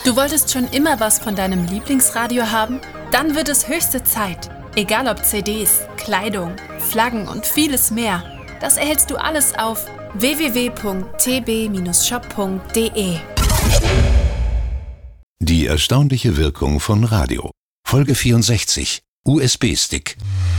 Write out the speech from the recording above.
Du wolltest schon immer was von deinem Lieblingsradio haben? Dann wird es höchste Zeit. Egal ob CDs, Kleidung, Flaggen und vieles mehr. Das erhältst du alles auf www.tb-shop.de. Die erstaunliche Wirkung von Radio. Folge 64. USB-Stick.